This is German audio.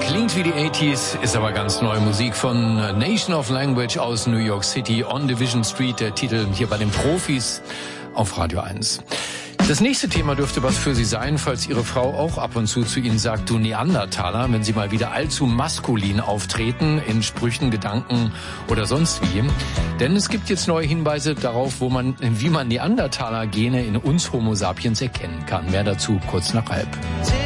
Klingt wie die 80s, ist aber ganz neue Musik von Nation of Language aus New York City, On Division Street, der Titel hier bei den Profis auf Radio 1. Das nächste Thema dürfte was für Sie sein, falls Ihre Frau auch ab und zu Ihnen sagt, du Neandertaler, wenn Sie mal wieder allzu maskulin auftreten, in Sprüchen, Gedanken oder sonst wie. Denn es gibt jetzt neue Hinweise darauf, wie man Neandertaler-Gene in uns Homo sapiens erkennen kann. Mehr dazu kurz nach halb.